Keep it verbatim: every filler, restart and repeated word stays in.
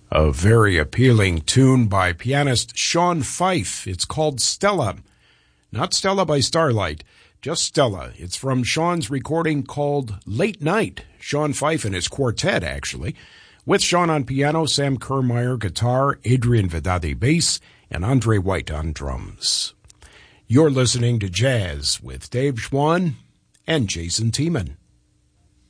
A very appealing tune by pianist Sean Fife. It's called Stella. Not Stella by Starlight, just Stella. It's from Sean's recording called Late Night. Sean Fife and his quartet, actually. With Sean on piano, Sam Kermeyer guitar, Adrian Vedati bass, and Andre White on drums. You're listening to Jazz with Dave Schwann and Jason Tiemann.